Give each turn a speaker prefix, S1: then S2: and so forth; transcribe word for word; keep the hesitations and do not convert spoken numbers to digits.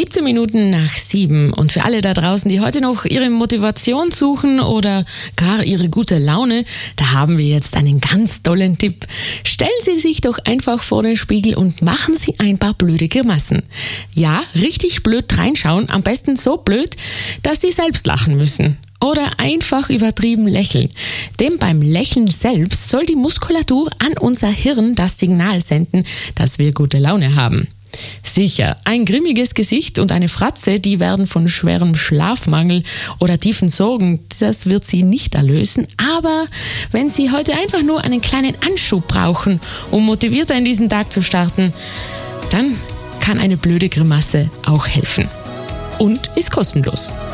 S1: siebzehn Minuten nach sieben. Und für alle da draußen, die heute noch ihre Motivation suchen oder gar ihre gute Laune, da haben wir jetzt einen ganz tollen Tipp. Stellen Sie sich doch einfach vor den Spiegel und machen Sie ein paar blöde Grimassen. Ja, richtig blöd reinschauen, am besten so blöd, dass Sie selbst lachen müssen. Oder einfach übertrieben lächeln. Denn beim Lächeln selbst soll die Muskulatur an unser Hirn das Signal senden, dass wir gute Laune haben. Sicher, ein grimmiges Gesicht und eine Fratze, die werden von schwerem Schlafmangel oder tiefen Sorgen, das wird Sie nicht erlösen. Aber wenn Sie heute einfach nur einen kleinen Anschub brauchen, um motivierter in diesen Tag zu starten, dann kann eine blöde Grimasse auch helfen. Und ist kostenlos.